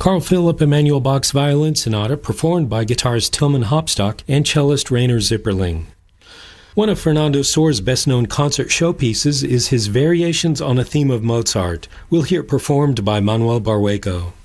Carl Philipp Emanuel Bach's Violin Sonata, performed by guitarist Tilman Hopstock and cellist Rainer Zipperling. One of Fernando Sohr's best-known concert showpieces is his Variations on a Theme of Mozart. We'll hear it performed by Manuel Barrueco.